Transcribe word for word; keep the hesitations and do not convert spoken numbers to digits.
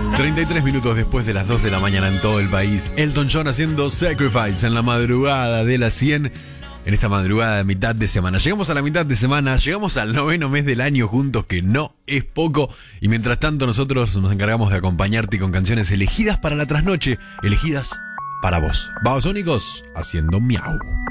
treinta y tres minutos después de las dos de la mañana en todo el país. Elton John haciendo Sacrifice en la madrugada de las cien. En esta madrugada de mitad de semana. Llegamos a la mitad de semana, llegamos al noveno mes del año juntos, que no es poco. Y mientras tanto nosotros nos encargamos de acompañarte con canciones elegidas para la trasnoche, elegidas para vos. Babasónicos haciendo miau.